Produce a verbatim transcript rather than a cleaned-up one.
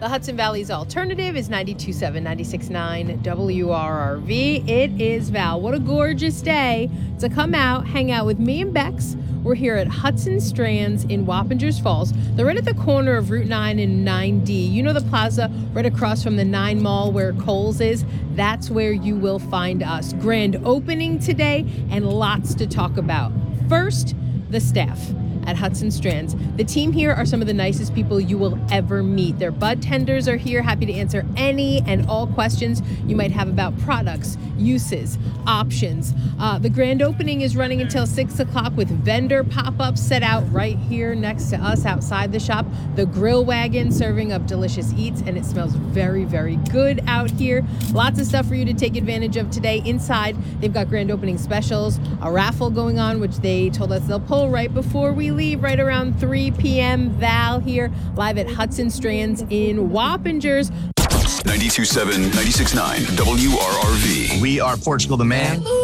The Hudson Valley's alternative is ninety-two point seven, ninety-six point nine W R R V. It is Val. What a gorgeous day to come out, hang out with me and Bex. We're here at Hudson Strands in Wappingers Falls. They're right at the corner of Route nine and nine D. You know the plaza right across from the nine Mall where Kohl's is? That's where you will find us. Grand opening today and lots to talk about. First, the staff at Hudson Strands. The team here are some of the nicest people you will ever meet. Their bud tenders are here, happy to answer any and all questions you might have about products, uses, options. Uh, the grand opening is running until six o'clock with vendor pop-ups set out right here next to us outside the shop. The grill wagon serving up delicious eats, and it smells very, very good out here. Lots of stuff for you to take advantage of today. Inside, they've got grand opening specials, a raffle going on, which they told us they'll pull right before we leave, right around three p.m. Val here, live at Hudson Strands in Wappingers. ninety-two point seven, ninety-six point nine W R R V. We are Portugal the Man.